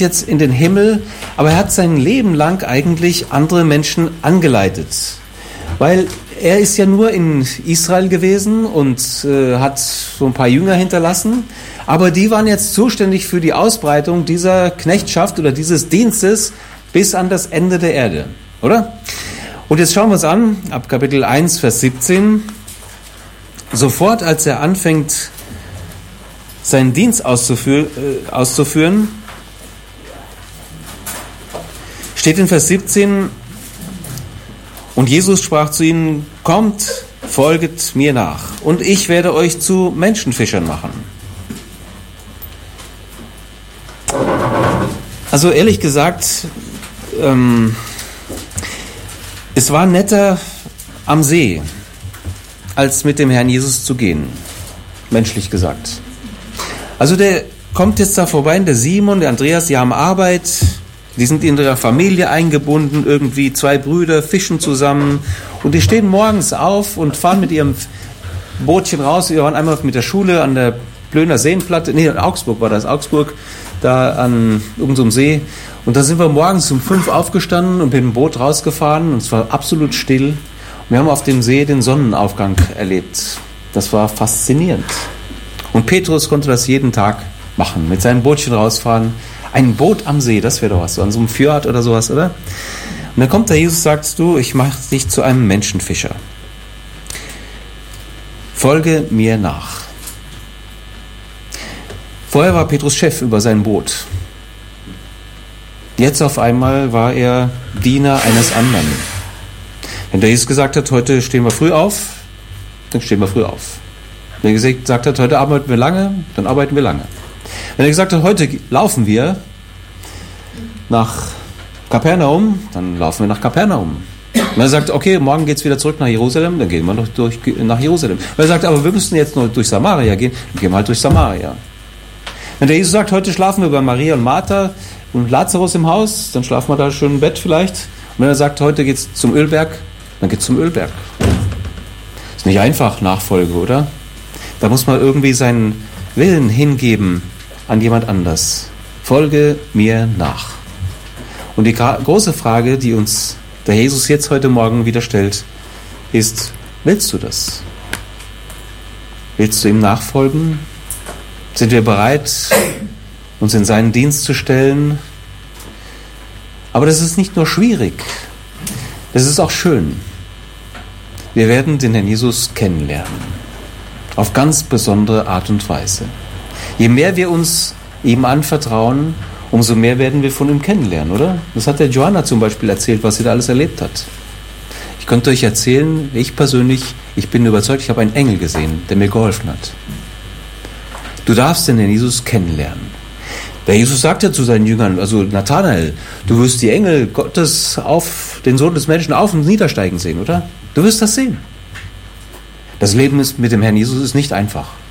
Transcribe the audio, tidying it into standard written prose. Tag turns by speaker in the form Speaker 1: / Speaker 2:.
Speaker 1: jetzt in den Himmel, aber er hat sein Leben lang eigentlich andere Menschen angeleitet. Weil er ist ja nur in Israel gewesen und hat so ein paar Jünger hinterlassen, aber die waren jetzt zuständig für die Ausbreitung dieser Knechtschaft oder dieses Dienstes bis an das Ende der Erde, oder? Und jetzt schauen wir uns an, ab Kapitel 1, Vers 17. Sofort, als er anfängt, seinen Dienst auszuführen, steht in Vers 17, und Jesus sprach zu ihnen, kommt, folget mir nach, und ich werde euch zu Menschenfischern machen. Also ehrlich gesagt, es war netter am See, als mit dem Herrn Jesus zu gehen, menschlich gesagt. Also der kommt jetzt da vorbei, der Simon, der Andreas, die haben Arbeit, die sind in ihrer Familie eingebunden, irgendwie 2 Brüder, fischen zusammen und die stehen morgens auf und fahren mit ihrem Bootchen raus. Wir waren einmal mit der Schule an der Plöner Seenplatte, in Augsburg war das, da an irgendeinem See. Und da sind wir morgens um 5 aufgestanden und mit dem Boot rausgefahren und es war absolut still. Und wir haben auf dem See den Sonnenaufgang erlebt. Das war faszinierend. Und Petrus konnte das jeden Tag machen, mit seinem Bootchen rausfahren. Ein Boot am See, das wäre doch was, so an so einem Fjord oder sowas, oder? Und dann kommt der Jesus und sagt, du, ich mache dich zu einem Menschenfischer. Folge mir nach. Vorher war Petrus Chef über sein Boot. Jetzt auf einmal war er Diener eines anderen. Wenn der Jesus gesagt hat, heute stehen wir früh auf, dann stehen wir früh auf. Wenn er gesagt hat, heute arbeiten wir lange, dann arbeiten wir lange. Wenn er gesagt hat, heute laufen wir nach Kapernaum, dann laufen wir nach Kapernaum. Wenn er sagt, okay, morgen geht es wieder zurück nach Jerusalem, dann gehen wir noch nach Jerusalem. Wenn er sagt, aber wir müssen jetzt nur durch Samaria gehen, dann gehen wir halt durch Samaria. Wenn der Jesus sagt, heute schlafen wir bei Maria und Martha und Lazarus im Haus, dann schlafen wir da schön im Bett vielleicht. Und wenn er sagt, heute geht es zum Ölberg, dann geht es zum Ölberg. Ist nicht einfach, Nachfolge, oder? Da muss man irgendwie seinen Willen hingeben an jemand anders. Folge mir nach. Und die große Frage, die uns der Jesus jetzt heute Morgen wieder stellt, ist, willst du das? Willst du ihm nachfolgen? Sind wir bereit, uns in seinen Dienst zu stellen? Aber das ist nicht nur schwierig, das ist auch schön. Wir werden den Herrn Jesus kennenlernen. Auf ganz besondere Art und Weise. Je mehr wir uns ihm anvertrauen, umso mehr werden wir von ihm kennenlernen, oder? Das hat der Johanna zum Beispiel erzählt, was sie da alles erlebt hat. Ich könnte euch erzählen, ich persönlich, ich bin überzeugt, ich habe einen Engel gesehen, der mir geholfen hat. Du darfst den Herrn Jesus kennenlernen. Der Jesus sagte zu seinen Jüngern, also Nathanael, du wirst die Engel Gottes auf den Sohn des Menschen auf und niedersteigen sehen, oder? Du wirst das sehen. Das Leben mit dem Herrn Jesus ist nicht einfach.